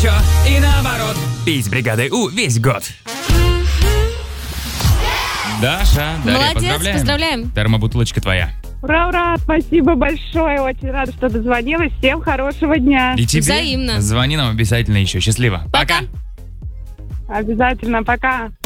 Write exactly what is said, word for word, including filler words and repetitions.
Чё? И наоборот. Пить с бригадой У весь год. Даша, Дарья, Молодец, поздравляем. поздравляем. Термобутылочка твоя. Ура, ура, спасибо большое, очень рада, что дозвонилась. Всем хорошего дня. И тебе Взаимно. звони нам обязательно еще. Счастливо. Пока. Обязательно, пока.